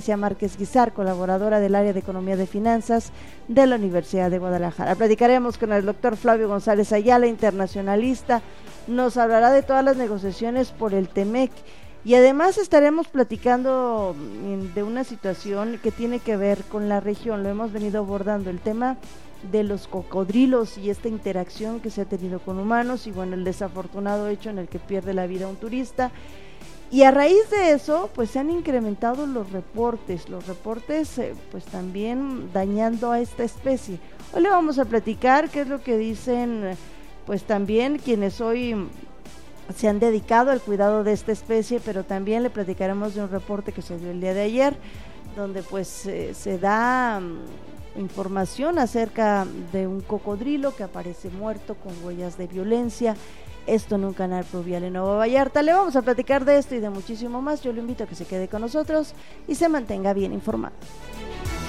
Alexia Márquez Guizar, colaboradora del área de Economía de Finanzas de la Universidad de Guadalajara. Platicaremos con el doctor Flavio González Ayala, internacionalista, nos hablará de todas las negociaciones por el TEMEC y además estaremos platicando de una situación que tiene que ver con la región, lo hemos venido abordando, el tema de los cocodrilos y esta interacción que se ha tenido con humanos y bueno, el desafortunado hecho en el que pierde la vida un turista. Y a raíz de eso, pues se han incrementado los reportes pues también dañando a esta especie. Hoy le vamos a platicar qué es lo que dicen pues también quienes hoy se han dedicado al cuidado de esta especie, pero también le platicaremos de un reporte que se dio el día de ayer, donde pues se da información acerca de un cocodrilo que aparece muerto con huellas de violencia. Esto en un canal pluvial en Nueva Vallarta. Le vamos a platicar de esto y de muchísimo más. Yo lo invito a que se quede con nosotros y se mantenga bien informado.